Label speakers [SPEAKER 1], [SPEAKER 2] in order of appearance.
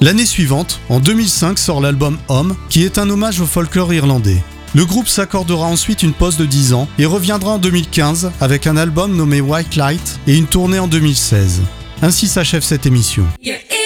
[SPEAKER 1] L'année suivante, en 2005, sort l'album Home, qui est un hommage au folklore irlandais. Le groupe s'accordera ensuite une pause de 10 ans et reviendra en 2015 avec un album nommé White Light et une tournée en 2016. Ainsi s'achève cette émission.
[SPEAKER 2] Yeah.